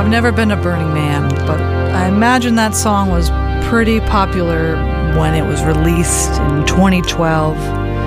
I've never been to Burning Man, but I imagine that song was pretty popular when it was released in 2012.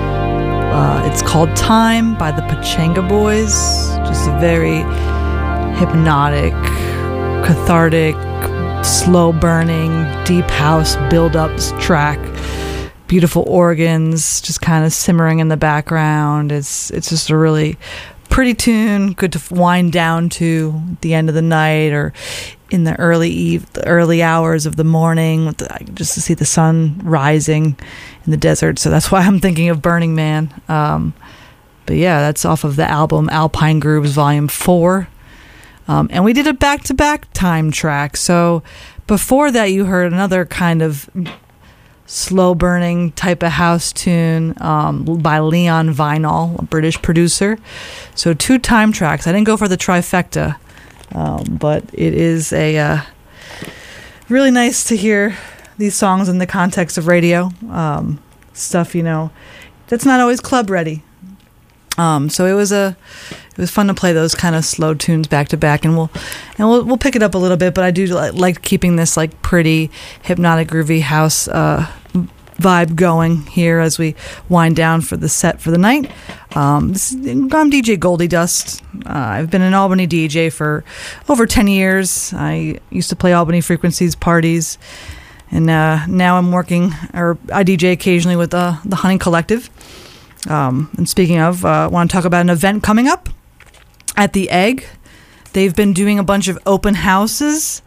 It's called Time by the Pachanga Boys. Just a very hypnotic, cathartic, slow-burning, deep house build-up track. Beautiful organs just kind of simmering in the background. It's just a really pretty tune, good to wind down to at the end of the night or in the early hours of the morning, just to see the sun rising in the desert. So that's why I'm thinking of Burning Man. But yeah, that's off of the album Alpine Grooves Volume 4. And we did a back-to-back time track. So before that, you heard another kind of slow-burning type of house tune by Leon Vinyl, a British producer. So 2 time tracks. I didn't go for the trifecta, but it is a really nice to hear these songs in the context of radio. Stuff, that's not always club ready. So it was fun to play those kind of slow tunes back to back, and we'll pick it up a little bit. But I do like keeping this like pretty hypnotic, groovy house vibe going here as we wind down for the set for the night. I'm DJ Goldie Dust. I've been an Albany DJ for over 10 years. I used to play Albany Frequencies parties, and now I'm working, or I DJ occasionally with the Honey Collective. And speaking of, I want to talk about an event coming up at the Egg. They've been doing a bunch of open houses,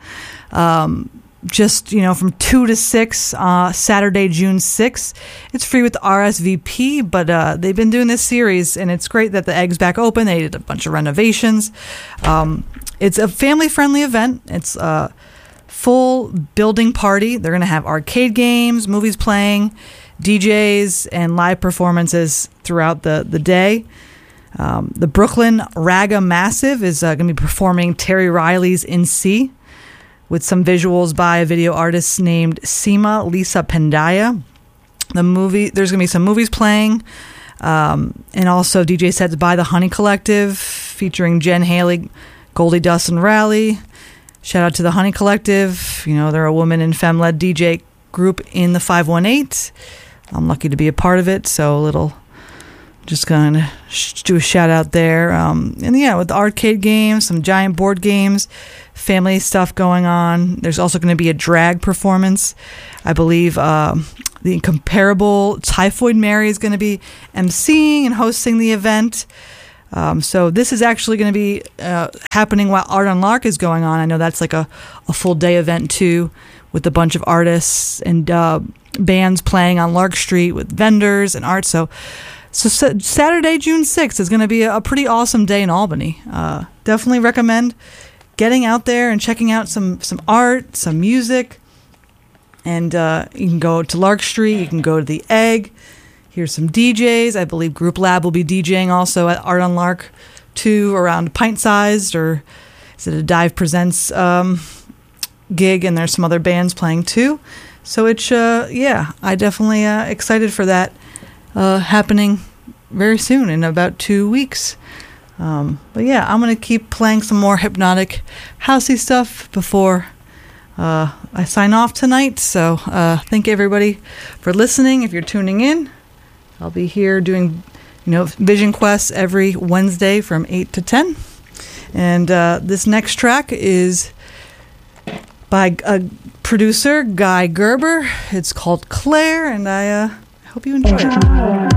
just, from 2 to 6, Saturday, June 6th. It's free with RSVP, but they've been doing this series, and it's great that the Egg's back open. They did a bunch of renovations. It's a family-friendly event. It's a full building party. They're going to have arcade games, movies playing, DJs, and live performances throughout the day. The Brooklyn Raga Massive is going to be performing Terry Riley's In C with some visuals by a video artist named Seema Lisa Pendaya. There's going to be some movies playing, and also DJ sets by the Honey Collective featuring Jen Haley, Goldie Dust, and Rally. Shout out to the Honey Collective. They're a woman and femme-led DJ group in the 518. I'm lucky to be a part of it, so just going to do a shout out there. And yeah, with the arcade games, some giant board games, family stuff going on. There's also going to be a drag performance. I believe the incomparable Typhoid Mary is going to be emceeing and hosting the event. So this is actually going to be happening while Art on Lark is going on. I know that's like a full day event too, with a bunch of artists and bands playing on Lark Street with vendors and art. So Saturday, June 6th is going to be a pretty awesome day in Albany. Definitely recommend getting out there and checking out some art, some music. And you can go to Lark Street. You can go to the Egg. Here's some DJs. I believe Group Lab will be DJing also at Art on Lark 2 around pint-sized, or is it a Dive Presents gig, and there's some other bands playing too. So it's, I definitely excited for that happening very soon in about 2 weeks. But yeah, I'm going to keep playing some more hypnotic housey stuff before I sign off tonight. So thank everybody for listening. If you're tuning in, I'll be here doing, Vision Quest every Wednesday from 8 to 10. And this next track is by a producer, Guy Gerber. It's called Claire, and I hope you enjoy it.